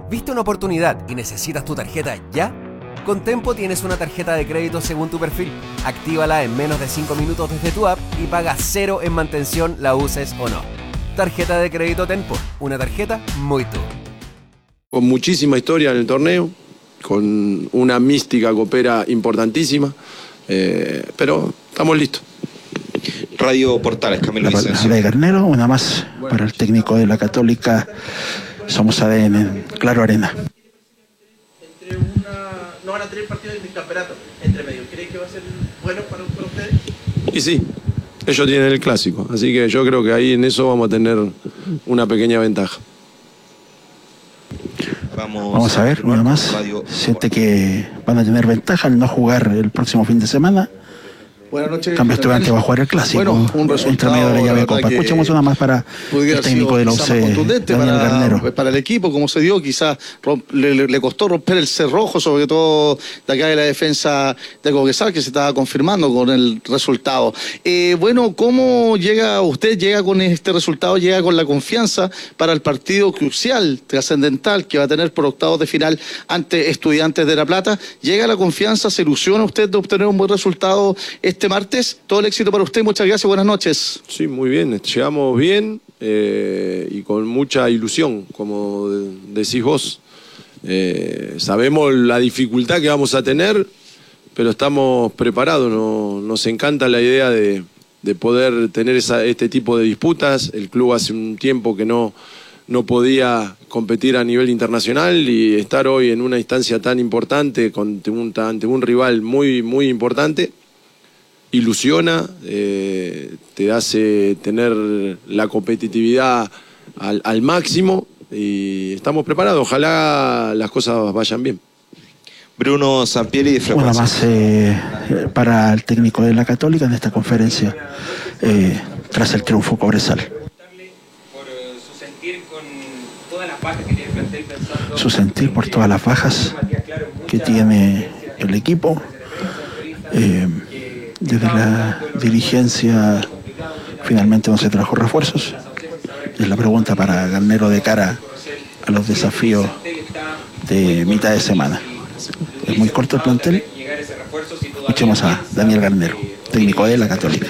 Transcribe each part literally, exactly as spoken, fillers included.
¿Viste una oportunidad y necesitas tu tarjeta ya? Con Tempo tienes una tarjeta de crédito según tu perfil. Actívala en menos de cinco minutos desde tu app y paga cero en mantención, la uses o no. Tarjeta de crédito Tempo, una tarjeta muy tú. Con muchísima historia en el torneo, con una mística copera importantísima, eh, pero estamos listos. Radio Portales, Camilo Vicencio. La de Garnero, una más para el técnico de la Católica. Somos A D N en Claro Arena. Entre una, no van a tener partidos de campeonato entre medio. ¿Cree que va a ser bueno para, para ustedes? Y sí, ellos tienen el clásico, así que yo creo que ahí en eso vamos a tener una pequeña ventaja. Vamos, vamos a ver, una más. Radio... Siente que van a tener ventaja al no jugar el próximo fin de semana. Buenas noches. Cambio Estudiante va a jugar el clásico. Bueno, un resultado entre medio de la llave de Copa. Escuchemos una más para el técnico de la U C, Daniel para, Garnero. Para el equipo, como se dio, quizás le, le costó romper el cerrojo, sobre todo de acá de la defensa de Coquesal, que se estaba confirmando con el resultado. Eh, bueno, ¿cómo llega usted? ¿Llega con este resultado? ¿Llega con la confianza para el partido crucial, trascendental, que va a tener por octavos de final ante Estudiantes de La Plata? ¿Llega la confianza? ¿Se ilusiona usted de obtener un buen resultado este martes? Todo el éxito para usted, muchas gracias, buenas noches. Sí, muy bien, llegamos bien eh, y con mucha ilusión, como decís vos. Eh, sabemos la dificultad que vamos a tener, pero estamos preparados. No, nos encanta la idea de, de poder tener esa, este tipo de disputas. El club hace un tiempo que no, no podía competir a nivel internacional y estar hoy en una instancia tan importante, con, ante, un, ante un rival muy, muy importante, ilusiona, eh, te hace tener la competitividad al, al máximo y estamos preparados. Ojalá las cosas vayan bien. Bruno Sampieri de Frecuencia. Una más eh, para el técnico de la Católica en esta conferencia eh, tras el triunfo Cobresal. Su sentir por todas las bajas que tiene el equipo. Eh, Desde la dirigencia finalmente no se trajo refuerzos. Es la pregunta para Garnero de cara a los desafíos de mitad de semana. Es muy corto el plantel. Escuchemos a Daniel Garnero, técnico de la Católica.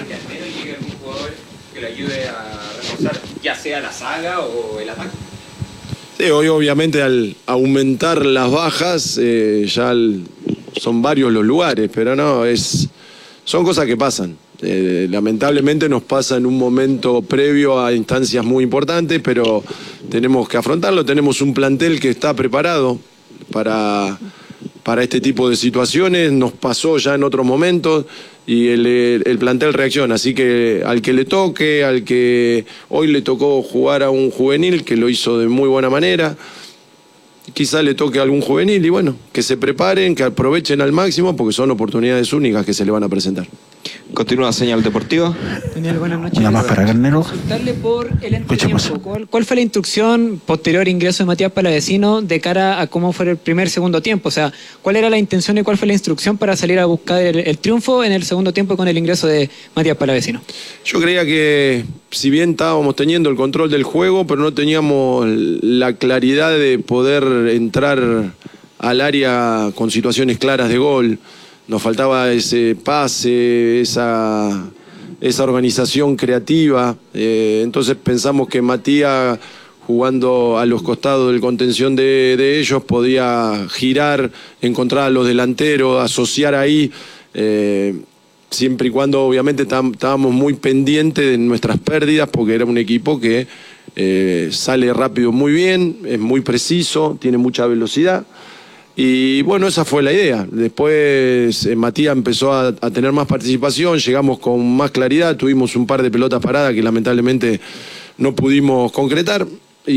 Ya sea la saga o el ataque. Sí, hoy obviamente al aumentar las bajas eh, ya el, son varios los lugares, pero no, es... Son cosas que pasan. Eh, lamentablemente nos pasa en un momento previo a instancias muy importantes, pero tenemos que afrontarlo. Tenemos un plantel que está preparado para, para este tipo de situaciones. Nos pasó ya en otros momentos y el, el plantel reacciona. Así que al que le toque, al que hoy le tocó jugar a un juvenil, que lo hizo de muy buena manera, quizá le toque a algún juvenil y bueno, que se preparen, que aprovechen al máximo porque son oportunidades únicas que se le van a presentar. Continúa Señal Deportiva. Daniel, buenas noches. Una más para Garnero. Consultarle por el entretiempo. ¿Cuál, ¿Cuál fue la instrucción posterior ingreso de Matías Palavecino de cara a cómo fue el primer segundo tiempo? O sea, ¿cuál era la intención y cuál fue la instrucción para salir a buscar el, el triunfo en el segundo tiempo con el ingreso de Matías Palavecino? Yo creía que si bien estábamos teniendo el control del juego, pero no teníamos la claridad de poder entrar al área con situaciones claras de gol. Nos faltaba ese pase, esa, esa organización creativa. Eh, entonces pensamos que Matías, jugando a los costados del contención de, de ellos, podía girar, encontrar a los delanteros, asociar ahí, eh, siempre y cuando obviamente estábamos muy pendientes de nuestras pérdidas, porque era un equipo que eh, sale rápido muy bien, es muy preciso, tiene mucha velocidad. Y bueno, esa fue la idea. Después eh, Matías empezó a, a tener más participación, llegamos con más claridad, tuvimos un par de pelotas paradas que lamentablemente no pudimos concretar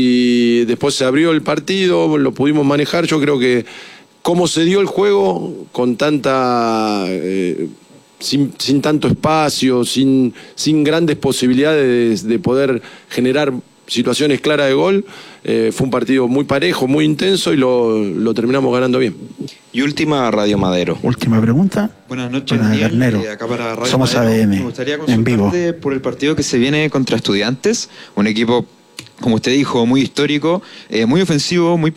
y después se abrió el partido, lo pudimos manejar. Yo creo que cómo se dio el juego con tanta... Eh, sin, sin tanto espacio, sin, sin grandes posibilidades de, de poder generar situaciones claras de gol, eh, fue un partido muy parejo, muy intenso y lo, lo terminamos ganando bien. Y última, Radio Madero. Última pregunta. Buenas noches, para Daniel. Garnero. Eh, acá para Radio Somos Madero. A D N, Me gustaría en vivo. consultarte por el partido que se viene contra Estudiantes, un equipo, como usted dijo, muy histórico, eh, muy ofensivo, muy